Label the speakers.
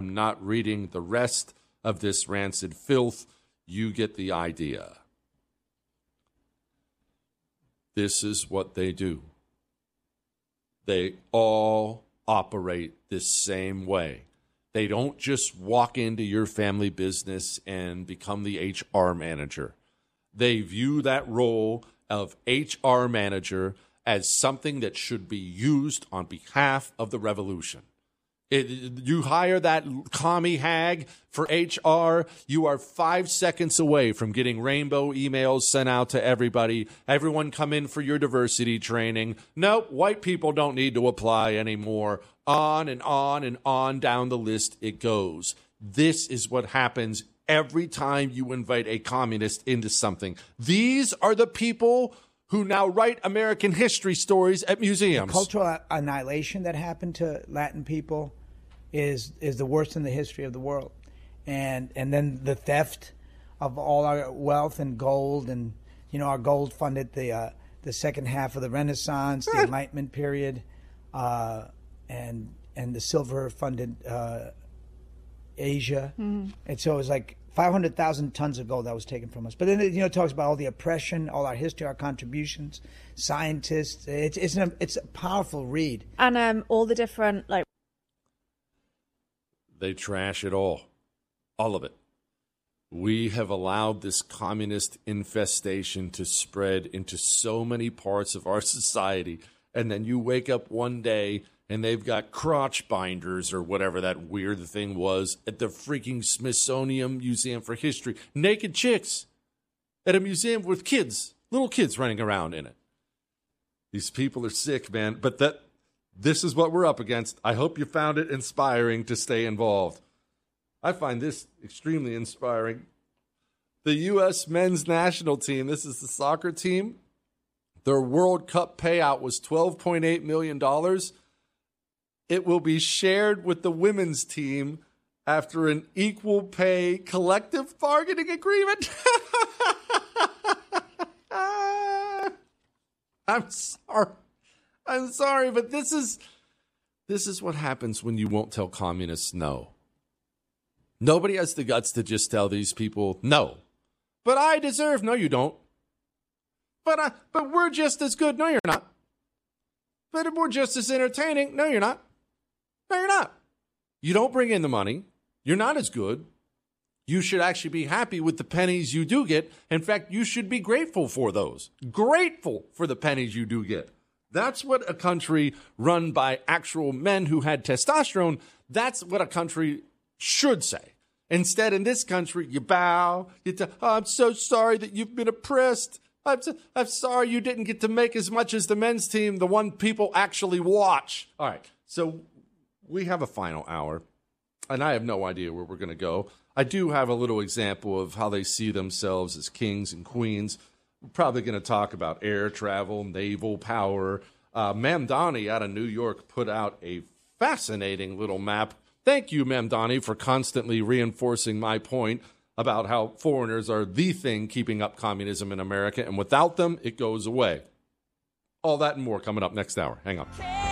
Speaker 1: I'm not reading the rest of this rancid filth. You get the idea. This is what they do. They all operate this same way. They don't just walk into your family business and become the HR manager. They view that role of HR manager as something that should be used on behalf of the revolution. You hire that commie hag for HR, you are 5 seconds away from getting rainbow emails sent out to everybody. Everyone come in for your diversity training. Nope, white people don't need to apply anymore. On and on and on down the list it goes. This is what happens every time you invite a communist into something. These are the people who now write American history stories at museums.
Speaker 2: The cultural annihilation that happened to Latin people is the worst in the history of the world. And then the theft of all our wealth and gold, and our gold funded the second half of the Renaissance, the Enlightenment period, and the silver funded Asia. Mm-hmm. And so it was like 500,000 tons of gold that was taken from us. But then it talks about all the oppression, all our history, our contributions, scientists. It's a powerful read.
Speaker 3: And all the different
Speaker 1: They trash it all of it. We have allowed this communist infestation to spread into so many parts of our society, and then you wake up one day and they've got crotch binders or whatever that weird thing was at the freaking Smithsonian Museum for History. Naked chicks at a museum with kids, little kids running around in it. These people are sick, man, but this is what we're up against. I hope you found it inspiring to stay involved. I find this extremely inspiring. The U.S. men's national team, this is the soccer team, their World Cup payout was $12.8 million. It will be shared with the women's team after an equal pay collective bargaining agreement. I'm sorry, but this is what happens when you won't tell communists no. Nobody has the guts to just tell these people no. But I deserve. No, you don't. But we're just as good. No, you're not. But we're just as entertaining. No, you're not. No, you're not. You don't bring in the money. You're not as good. You should actually be happy with the pennies you do get. In fact, you should be grateful for those. Grateful for the pennies you do get. That's what a country run by actual men who had testosterone, that's what a country should say. Instead, in this country, you bow. I'm so sorry that you've been oppressed. I'm sorry you didn't get to make as much as the men's team, the one people actually watch. All right, so we have a final hour, and I have no idea where we're going to go. I do have a little example of how they see themselves as kings and queens. We're probably going to talk about air travel, naval power. Mamdani out of New York put out a fascinating little map. Thank you, Mamdani, for constantly reinforcing my point about how foreigners are the thing keeping up communism in America, and without them, it goes away. All that and more coming up next hour. Hang on.